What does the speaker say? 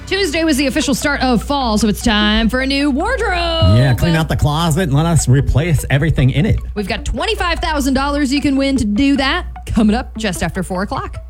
Tuesday was the official start of fall, so it's time for a new wardrobe. Yeah, clean out the closet and let us replace everything in it. We've got $25,000 you can win to do that coming up just after 4 o'clock.